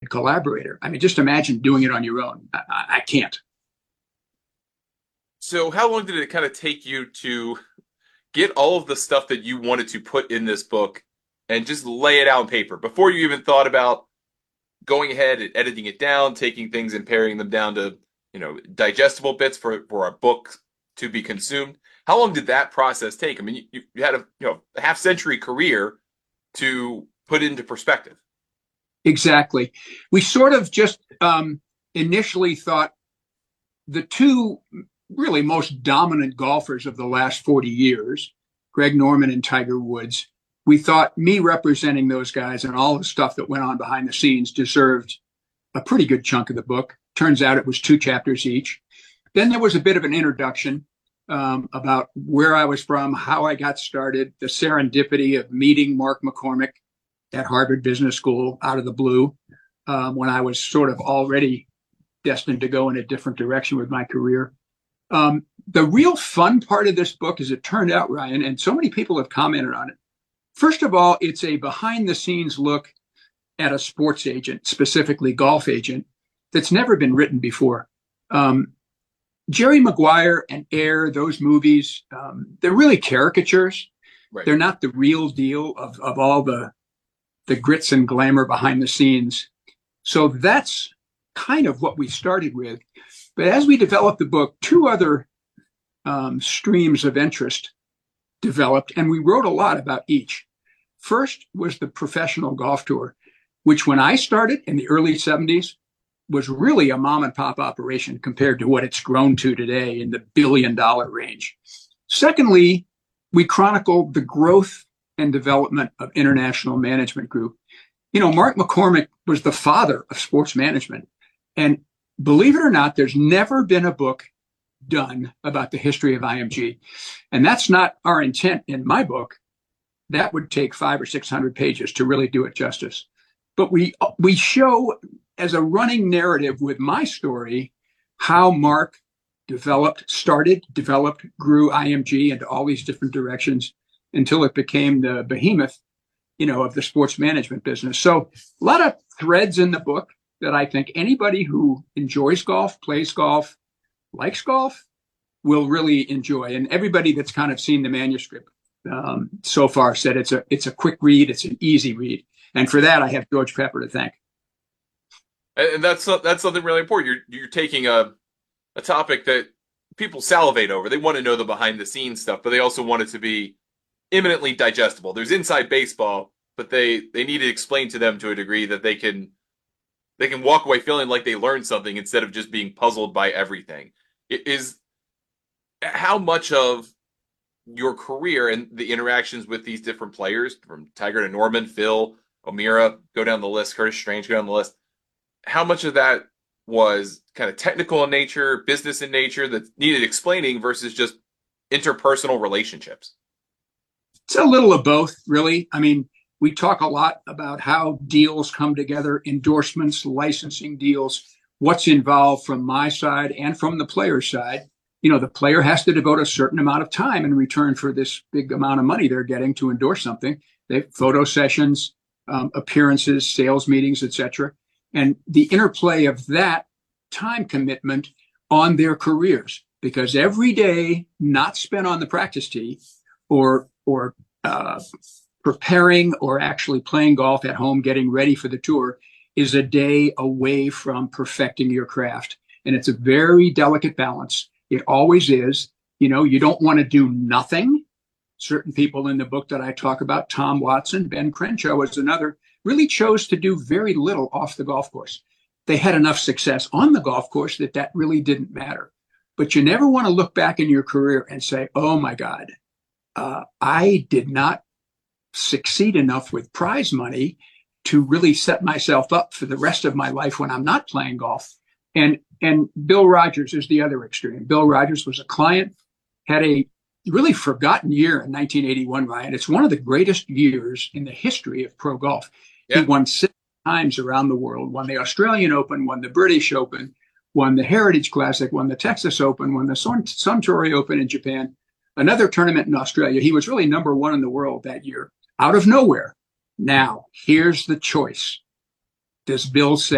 trusted collaborator. I mean, just imagine doing it on your own. I can't. So how long did it kind of take you to get all of the stuff that you wanted to put in this book and just lay it out on paper before you even thought about going ahead and editing it down, taking things and paring them down to, digestible bits for a book to be consumed? How long did that process take? I mean, you had a half century career to put into perspective. Exactly. We sort of just initially thought the two really most dominant golfers of the last 40 years, Greg Norman and Tiger Woods, we thought me representing those guys and all the stuff that went on behind the scenes deserved a pretty good chunk of the book. Turns out it was 2 chapters each. Then there was a bit of an introduction about where I was from, how I got started, the serendipity of meeting Mark McCormick at Harvard Business School out of the blue, when I was sort of already destined to go in a different direction with my career. The real fun part of this book, as it turned out, Ryan, and so many people have commented on it. First of all, it's a behind the scenes look at a sports agent, specifically golf agent, that's never been written before. Jerry Maguire and Air, those movies, they're really caricatures. Right. They're not the real deal of all the grits and glamour behind the scenes. So that's kind of what we started with. But as we developed the book, 2 other streams of interest developed, and we wrote a lot about each. First was the professional golf tour, which when I started in the early 70s was really a mom and pop operation compared to what it's grown to today in the billion-dollar range. Secondly, we chronicled the growth and development of International Management Group. Mark McCormick was the father of sports management. And believe it or not, there's never been a book done about the history of IMG. And that's not our intent in my book. That would take 500 or 600 pages to really do it justice. But we show as a running narrative with my story how Mark developed, grew IMG into all these different directions until it became the behemoth, of the sports management business. So a lot of threads in the book that I think anybody who enjoys golf, plays golf, likes golf will really enjoy. And everybody that's kind of seen the manuscript so far said it's a quick read, it's an easy read. And for that, I have George Pepper to thank. And that's something really important. You're taking a topic that people salivate over. They want to know the behind the scenes stuff, but they also want it to be imminently digestible. There's inside baseball, but they need it explained to them to a degree that they can walk away feeling like they learned something instead of just being puzzled by everything. It is how much of your career and the interactions with these different players, from Tiger to Norman, Phil, O'Meara, go down the list, Curtis Strange, go down the list, how much of that was kind of technical in nature, business in nature, that needed explaining versus just interpersonal relationships? It's a little of both, really. I mean, we talk a lot about how deals come together, endorsements, licensing deals, what's involved from my side and from the player's side. The player has to devote a certain amount of time in return for this big amount of money they're getting to endorse something. They have photo sessions, appearances, sales meetings, etc. And the interplay of that time commitment on their careers, because every day not spent on the practice tee or preparing or actually playing golf at home, getting ready for the tour, is a day away from perfecting your craft. And it's a very delicate balance. It always is. You don't want to do nothing. Certain people in the book that I talk about, Tom Watson, Ben Crenshaw was another, really chose to do very little off the golf course. They had enough success on the golf course that really didn't matter. But you never want to look back in your career and say, oh my God, I did not succeed enough with prize money to really set myself up for the rest of my life when I'm not playing golf. And Bill Rogers is the other extreme. Bill Rogers was a client, had a really forgotten year in 1981, Ryan. It's one of the greatest years in the history of pro golf. Yeah. He won 6 times around the world, won the Australian Open, won the British Open, won the Heritage Classic, won the Texas Open, won the Suntory Open in Japan, another tournament in Australia. He was really number 1 in the world that year, out of nowhere. Now, here's the choice. Does Bill say,